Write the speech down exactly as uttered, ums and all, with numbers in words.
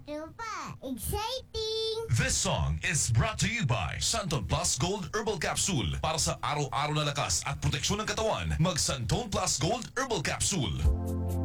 tropa. Exciting! This song is brought to you by Santon Plus Gold Herbal Capsule. Para sa araw-araw na lakas at proteksyon ng katawan, mag Santon Plus Gold Herbal Capsule.